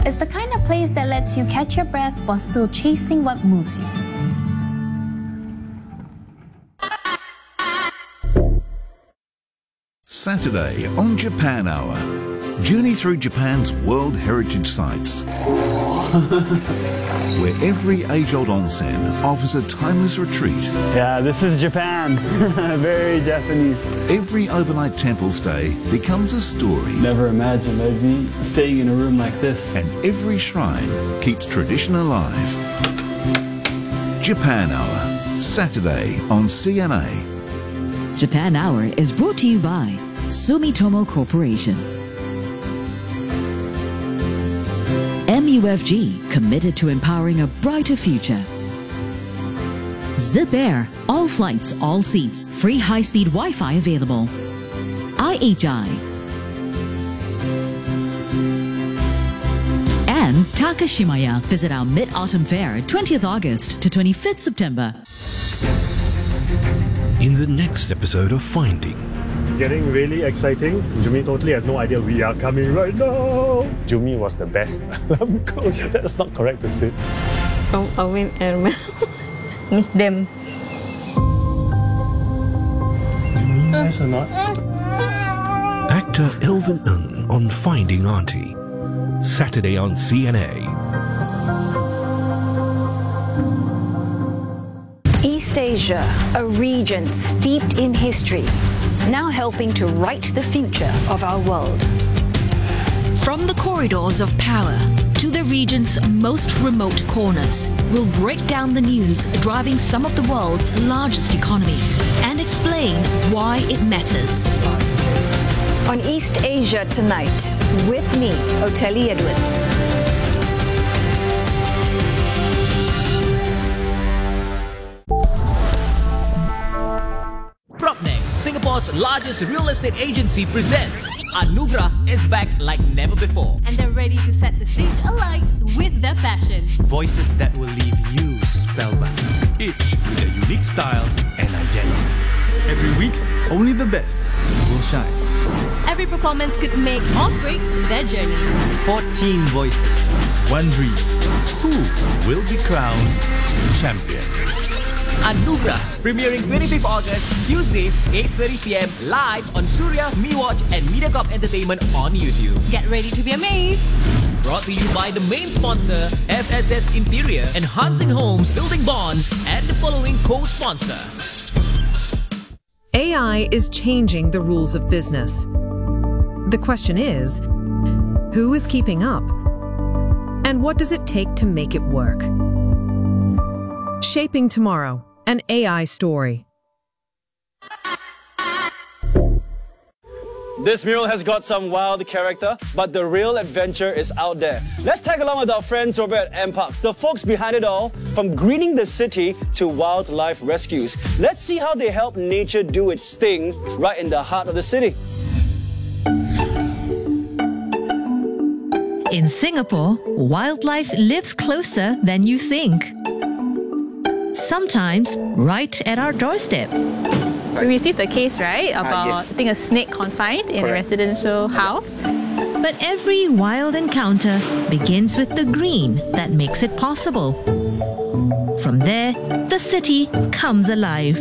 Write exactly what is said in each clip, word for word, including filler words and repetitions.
It's the kind of place that lets you catch your breath while still chasing what moves you. Saturday on Japan Hour. Journey through Japan's World Heritage Sites, where every age-old onsen offers a timeless retreat. Yeah, this is Japan. Very Japanese. Every overnight temple stay becomes a story. Never imagined I'd be staying in a room like this. And every shrine keeps tradition alive. Japan Hour, Saturday on C N A. Japan Hour is brought to you by Sumitomo Corporation. M U F G, committed to empowering a brighter future. Zip Air, all flights, all seats, free high-speed Wi-Fi available. I H I. And Takashimaya, visit our Mid-Autumn Fair, twentieth August to twenty-fifth September. In the next episode of Finding. Getting really exciting. Jumi totally has no idea we are coming right now. Jumi was the best alarm coach. That's not correct to say. From Owen and miss them. Jumi, nice or not? Actor Elvin Ng on Finding Auntie. Saturday on C N A. East Asia, a region steeped in history, now helping to write the future of our world. From the corridors of power to the region's most remote corners, we'll break down the news driving some of the world's largest economies and explain why it matters. On East Asia Tonight, with me, Oteli Edwards. PropNext, Singapore's largest real estate agency, presents Anugerah is back like never before. And they're ready to set the stage alight with their passion. Voices that will leave you spellbound, each with a unique style and identity. Every week, only the best will shine. Every performance could make or break their journey. fourteen voices, one dream. Who will be crowned champion? Anugerah, premiering twenty-fifth August, Tuesdays, eight thirty p m live on Surya, MeWatch and Mediacorp Entertainment on YouTube. Get ready to be amazed. Brought to you by the main sponsor, F S S Interior, Enhancing Homes, Building Bonds, and the following co-sponsor. A I is changing the rules of business. The question is, who is keeping up? And what does it take to make it work? Shaping Tomorrow, an A I story. This mural has got some wild character, but the real adventure is out there. Let's tag along with our friends over at M Parks, the folks behind it all, from greening the city to wildlife rescues. Let's see how they help nature do its thing right in the heart of the city. In Singapore, wildlife lives closer than you think. Sometimes right at our doorstep. We received a case, right, about, uh, yes. I think, a snake confined in Correct. a residential house. But every wild encounter begins with the green that makes it possible. From there, the city comes alive.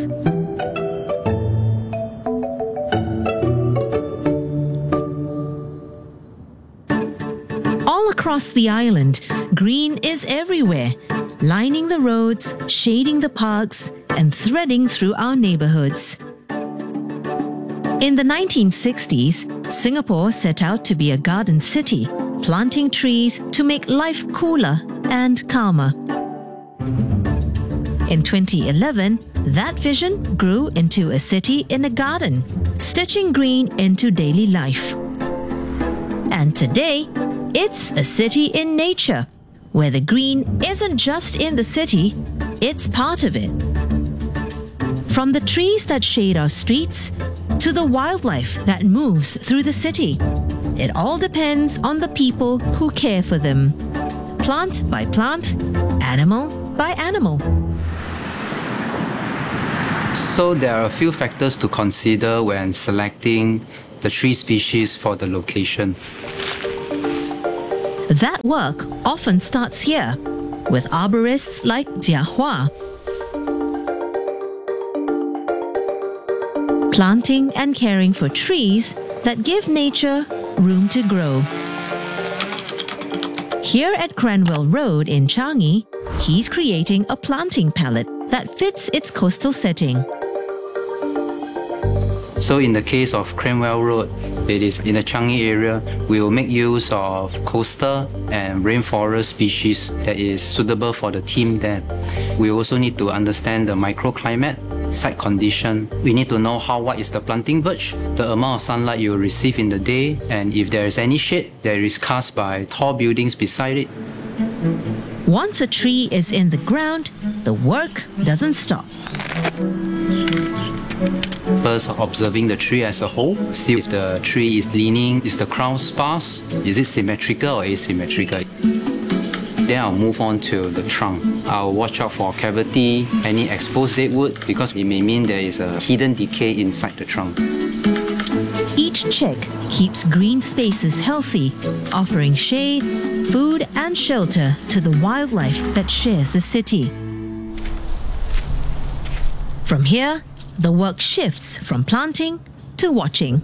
All across the island, green is everywhere, lining the roads, shading the parks, and threading through our neighborhoods. In the nineteen sixties, Singapore set out to be a garden city, planting trees to make life cooler and calmer. In twenty eleven, that vision grew into a city in a garden, stitching green into daily life. And today, it's a city in nature, where the green isn't just in the city, it's part of it. From the trees that shade our streets to the wildlife that moves through the city, it all depends on the people who care for them. Plant by plant, animal by animal. So there are a few factors to consider when selecting the tree species for the location. That work often starts here, with arborists like Jia Hua. Planting and caring for trees that give nature room to grow. Here at Cranwell Road in Changi, he's creating a planting palette that fits its coastal setting. So in the case of Cranwell Road, it is in the Changi area, we will make use of coastal and rainforest species that is suitable for the theme there. We also need to understand the microclimate, site condition. We need to know how wide is the planting verge, the amount of sunlight you will receive in the day, and if there is any shade that is cast by tall buildings beside it. Once a tree is in the ground, the work doesn't stop. First, observing the tree as a whole, see if the tree is leaning, is the crown sparse, is it symmetrical or asymmetrical. Then I'll move on to the trunk. I'll watch out for cavity, any exposed dead wood, because it may mean there is a hidden decay inside the trunk. Each check keeps green spaces healthy, offering shade, food and shelter to the wildlife that shares the city. From here, the work shifts from planting to watching.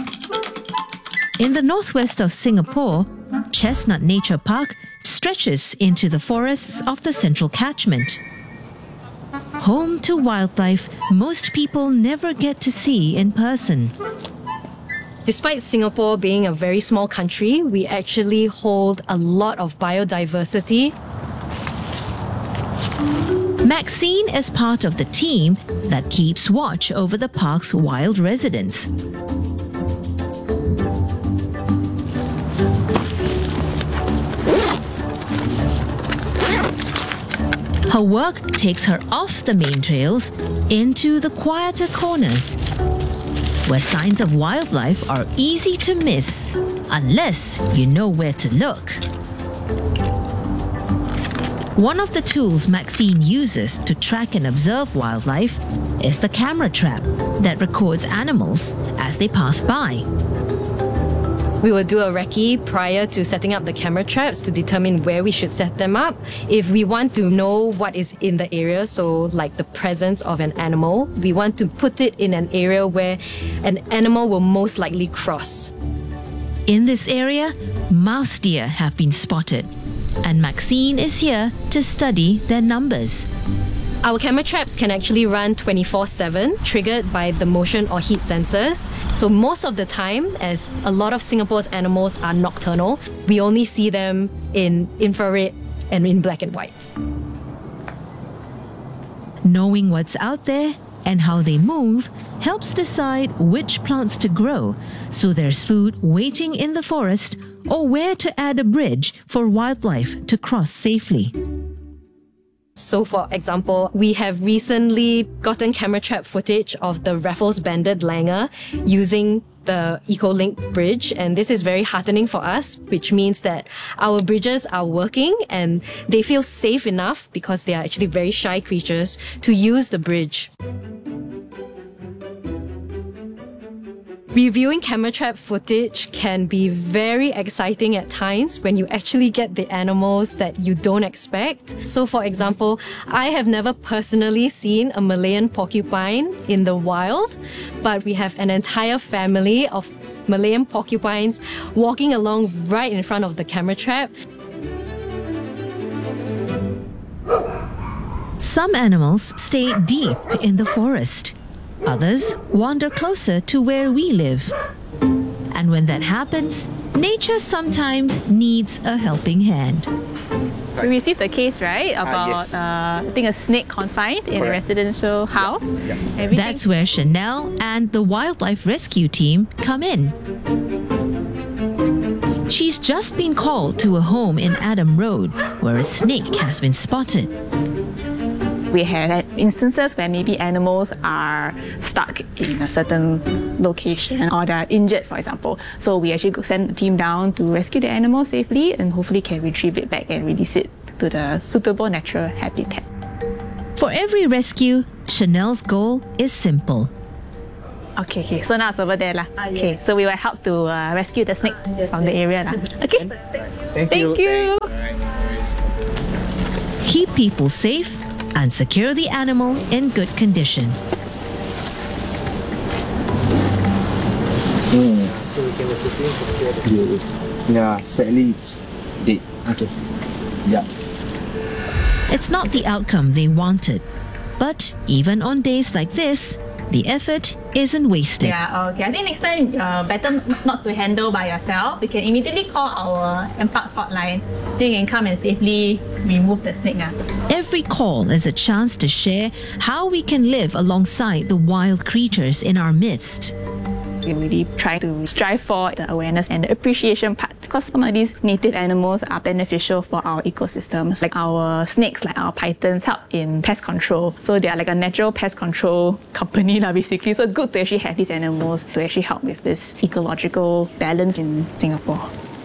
In the northwest of Singapore, Chestnut Nature Park stretches into the forests of the central catchment. Home to wildlife most people never get to see in person. Despite Singapore being a very small country, we actually hold a lot of biodiversity. Maxine is part of the team that keeps watch over the park's wild residents. Her work takes her off the main trails into the quieter corners, where signs of wildlife are easy to miss unless you know where to look. One of the tools Maxine uses to track and observe wildlife is the camera trap that records animals as they pass by. We will do a recce prior to setting up the camera traps to determine where we should set them up. If we want to know what is in the area, so like the presence of an animal, we want to put it in an area where an animal will most likely cross. In this area, mouse deer have been spotted, and Maxine is here to study their numbers. Our camera traps can actually run twenty-four seven, triggered by the motion or heat sensors. So most of the time, as a lot of Singapore's animals are nocturnal, we only see them in infrared and in black and white. Knowing what's out there and how they move helps decide which plants to grow, so there's food waiting in the forest or where to add a bridge for wildlife to cross safely. So for example, we have recently gotten camera trap footage of the Raffles banded langur using the EcoLink bridge, and this is very heartening for us, which means that our bridges are working and they feel safe enough, because they are actually very shy creatures, to use the bridge. Reviewing camera trap footage can be very exciting at times when you actually get the animals that you don't expect. So for example, I have never personally seen a Malayan porcupine in the wild, but we have an entire family of Malayan porcupines walking along right in front of the camera trap. Some animals stay deep in the forest. Others wander closer to where we live. And when that happens, nature sometimes needs a helping hand. We received a case, right, about, uh, yes. uh, I think, a snake confined in Correct. a residential house. Yep. Yep. That's where Chanel and the wildlife rescue team come in. She's just been called to a home in Adam Road where a snake has been spotted. We have had instances where maybe animals are stuck in a certain location or they're injured, for example. So we actually go send a team down to rescue the animal safely and hopefully can retrieve it back and release it to the suitable natural habitat. For every rescue, Chanel's goal is simple: Okay, okay. So now it's over there lah. Okay, so we will help to uh, rescue the snake from the area lah. Okay. Thank, Thank you. Keep people safe and secure the animal in good condition. Mm. So we can also yeah, sadly it's dead. Okay. Yeah. It's not the outcome they wanted, but even on days like this, the effort isn't wasted. Yeah, okay. I think next time, uh, better not to handle by yourself. We can immediately call our M PARKS hotline. They can come and safely remove the snake. Uh. Every call is a chance to share how we can live alongside the wild creatures in our midst. We really try to strive for the awareness and the appreciation part, because some of these native animals are beneficial for our ecosystems. Like our snakes, like our pythons, help in pest control. So they are like a natural pest control company lah, basically. So it's good to actually have these animals to actually help with this ecological balance in Singapore.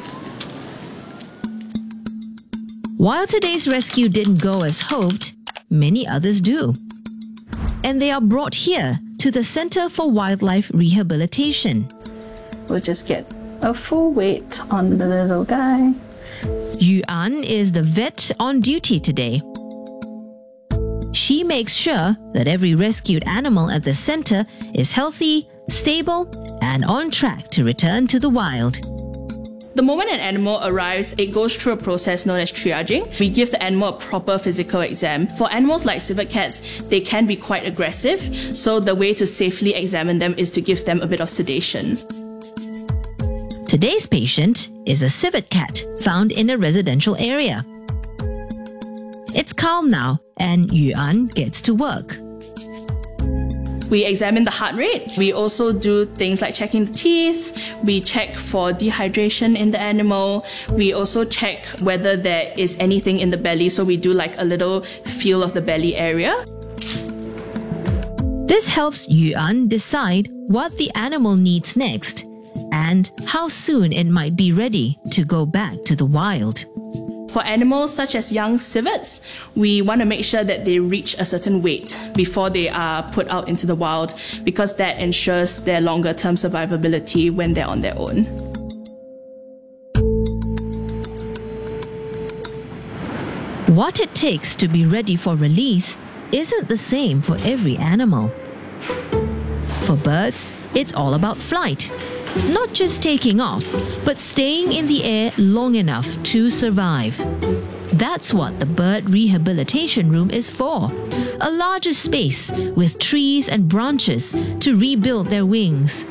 While today's rescue didn't go as hoped, many others do. And they are brought here to the Centre for Wildlife Rehabilitation. We'll just get a full weight on the little guy. Yu An is the vet on duty today. She makes sure that every rescued animal at the centre is healthy, stable, and on track to return to the wild. The moment an animal arrives, it goes through a process known as triaging. We give the animal a proper physical exam. For animals like civet cats, they can be quite aggressive, so the way to safely examine them is to give them a bit of sedation. Today's patient is a civet cat found in a residential area. It's calm now, and Yu An gets to work. We examine the heart rate. We also do things like checking the teeth. We check for dehydration in the animal. We also check whether there is anything in the belly. So we do like a little feel of the belly area. This helps Yu An decide what the animal needs next and how soon it might be ready to go back to the wild. For animals such as young civets, we want to make sure that they reach a certain weight before they are put out into the wild, because that ensures their longer-term survivability when they're on their own. What it takes to be ready for release isn't the same for every animal. For birds, it's all about flight. Not just taking off, but staying in the air long enough to survive. That's what the bird rehabilitation room is for. A larger space with trees and branches to rebuild their wings.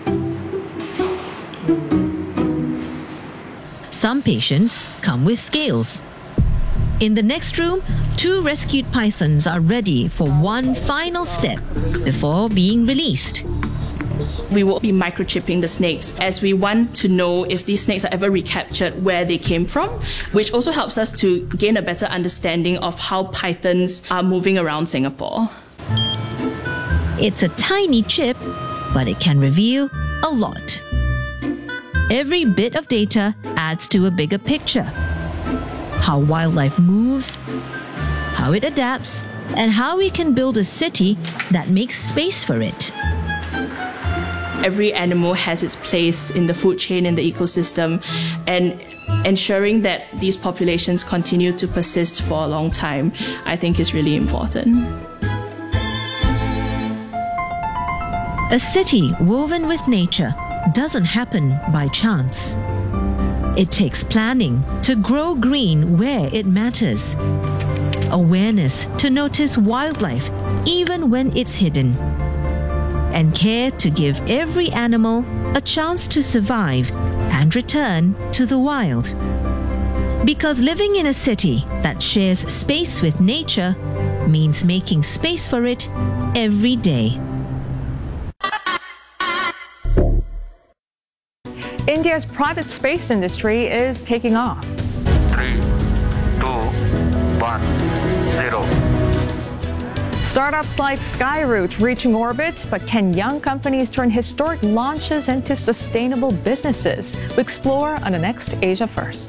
Some patients come with scales. In the next room, two rescued pythons are ready for one final step before being released. We will be microchipping the snakes, as we want to know if these snakes are ever recaptured, where they came from, which also helps us to gain a better understanding of how pythons are moving around Singapore. It's a tiny chip, but it can reveal a lot. Every bit of data adds to a bigger picture. How wildlife moves, how it adapts, and how we can build a city that makes space for it. Every animal has its place in the food chain, in the ecosystem, and ensuring that these populations continue to persist for a long time, I think is really important. A city woven with nature doesn't happen by chance. It takes planning to grow green where it matters, awareness to notice wildlife even when it's hidden, and care to give every animal a chance to survive and return to the wild. Because living in a city that shares space with nature means making space for it every day. India's private space industry is taking off. Three, two, one, zero. Startups like Skyroot reaching orbit, but can young companies turn historic launches into sustainable businesses? We explore on the next Asia First.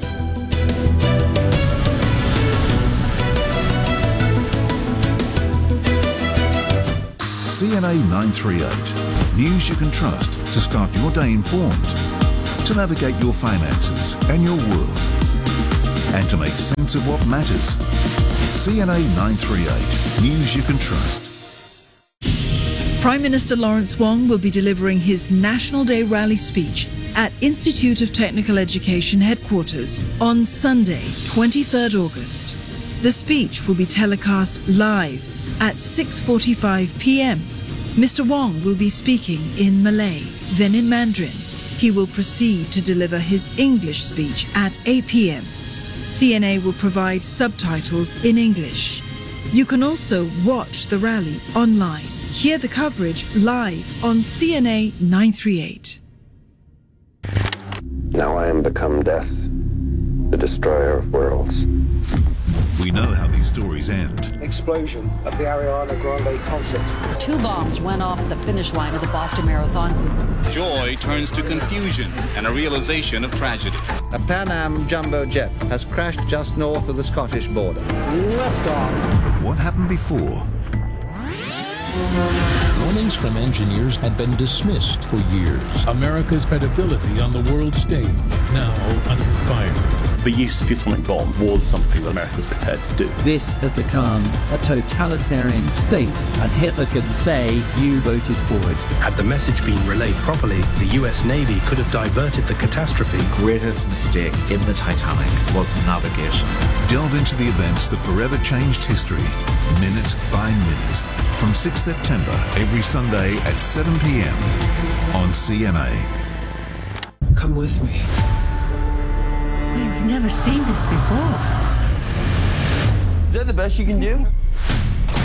C N A nine three eight. news you can trust to start your day informed, to navigate your finances and your world, and to make sense of what matters. C N A nine thirty-eight, news you can trust. Prime Minister Lawrence Wong will be delivering his National Day rally speech at Institute of Technical Education headquarters on Sunday, twenty-third August. The speech will be telecast live at six forty-five p m Mister Wong will be speaking in Malay, then in Mandarin. He will proceed to deliver his English speech at eight p m C N A will provide subtitles in English. You can also watch the rally online. Hear the coverage live on C N A nine thirty-eight. Now I am become death, the destroyer of worlds. We know how these stories end. Explosion at the Ariana Grande concert. Two bombs went off at the finish line of the Boston Marathon. Joy turns to confusion and a realization of tragedy. A Pan Am jumbo jet has crashed just north of the Scottish border. Liftoff. What happened before? Warnings from engineers had been dismissed for years. America's credibility on the world stage now under fire. The use of the atomic bomb was something that America was prepared to do. This has become a totalitarian state, and Hitler could say, you voted for it. Had the message been relayed properly, the U S Navy could have diverted the catastrophe. The greatest mistake in the Titanic was navigation. Delve into the events that forever changed history, minute by minute, from sixth September, every Sunday at seven p m on C N A. Come with me. We've never seen this before. Is that the best you can do?